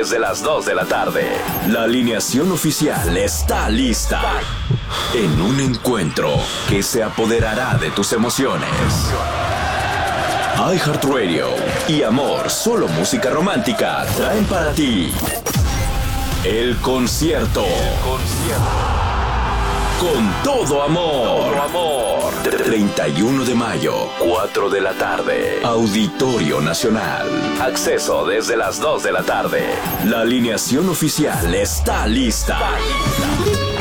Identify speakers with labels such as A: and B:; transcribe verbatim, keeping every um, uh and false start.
A: desde las dos de la tarde. La alineación oficial está lista. En un encuentro que se apoderará de tus emociones. iHeartRadio y Amor, solo música romántica, traen para ti el concierto. El concierto. Con todo amor. Todo amor. treinta y uno de mayo, cuatro de la tarde. Auditorio Nacional. Acceso desde las dos de la tarde. La alineación oficial está lista. Está lista.